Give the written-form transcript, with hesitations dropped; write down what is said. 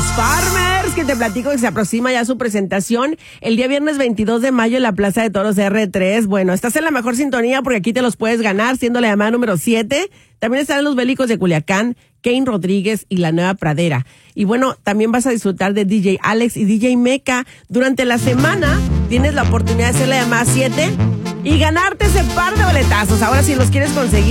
Los Farmers, que te platico que se aproxima ya su presentación el día viernes 22 de mayo en la Plaza de Toros R3. Bueno, estás en la mejor sintonía porque aquí te los puedes ganar, siendo la llamada número 7. También estarán los Bélicos de Culiacán, Kane Rodríguez y la Nueva Pradera. Y bueno, también vas a disfrutar de DJ Alex y DJ Meca. Durante la semana tienes la oportunidad de hacer la llamada 7 y ganarte ese par de boletazos. Ahora, si los quieres conseguir,